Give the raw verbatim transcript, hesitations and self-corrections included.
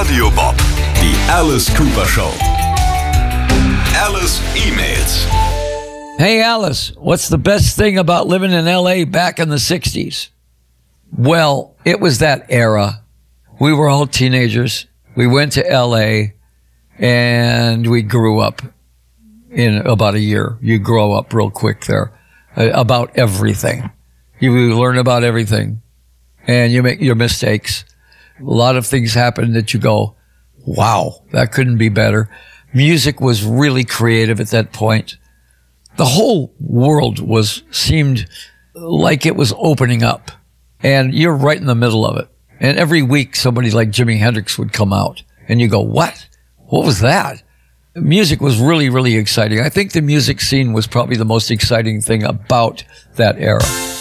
Radio Bob, die Alice Cooper Show. Alice emails. Hey Alice, what's the best thing about living in L A back in the sixties? Well, it was that era. We were all teenagers. We went to L A and we grew up in about a year. You grow up real quick there uh, about everything. You learn about everything and you make your mistakes. A lot of things happen that you go, wow, that couldn't be better. Music was really creative at that point. The whole world was seemed like it was opening up, and you're right in the middle of it. And every week somebody like Jimi Hendrix would come out and you go, what? What was that? Music was really, really exciting. I think the music scene was probably the most exciting thing about that era.